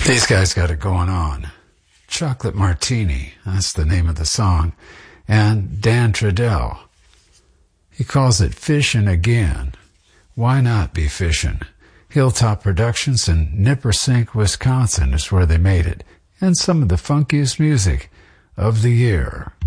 These guys got it going on. Chocolate Martini, that's the name of the song, and Dan Trudell. He calls it Fishin' Again. Why not be fishin'? Hilltop Productions in Nippersink, Wisconsin is where they made it, and some of the funkiest music of the year.